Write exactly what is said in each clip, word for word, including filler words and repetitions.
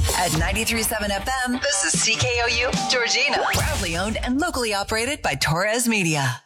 At ninety-three point seven F M, this is C K O U, Georgina. Proudly owned and locally operated by Torres Media.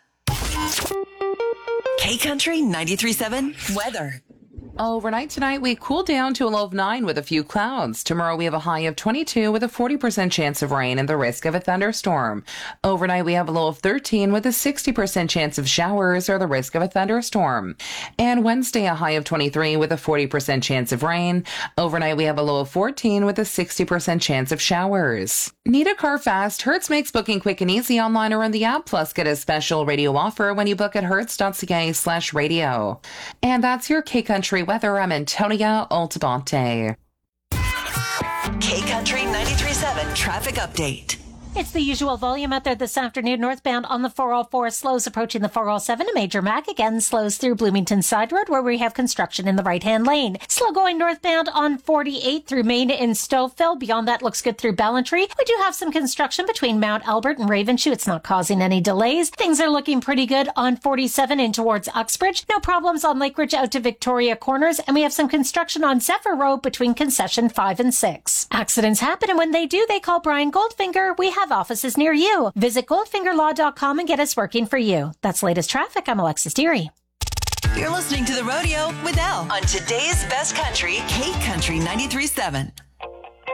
K-Country ninety-three point seven weather. Overnight tonight, we cool down to a low of nine with a few clouds. Tomorrow, we have a high of twenty-two with a forty percent chance of rain and the risk of a thunderstorm. Overnight, we have a low of thirteen with a sixty percent chance of showers or the risk of a thunderstorm. And Wednesday, a high of twenty-three with a forty percent chance of rain. Overnight, we have a low of fourteen with a sixty percent chance of showers. Need a car fast? Hertz makes booking quick and easy online or in the app. Plus, get a special radio offer when you book at hertz.ca slash radio. And that's your K-Country weather. I'm Antonia Altabonte. K-Country ninety-three point seven traffic update. It's the usual volume out there this afternoon. Northbound on the four oh four, slows approaching the four oh seven. A major Mac again slows through Bloomington Side Road, where we have construction in the right-hand lane. Slow going northbound on forty-eight through Maine in Stouffville. Beyond that, looks good through Ballantree. We do have some construction between Mount Albert and Ravenshoe. It's not causing any delays. Things are looking pretty good on forty-seven in towards Uxbridge. No problems on Lake Ridge out to Victoria Corners. And we have some construction on Zephyr Road between Concession five and six. Accidents happen, and when they do, they call Brian Goldfinger. We have offices near you. Visit goldfinger law dot com and get us working for you. That's latest traffic. I'm Alexis Deary. You're listening to The Rodeo with Elle on today's best country, K-Country ninety-three point seven.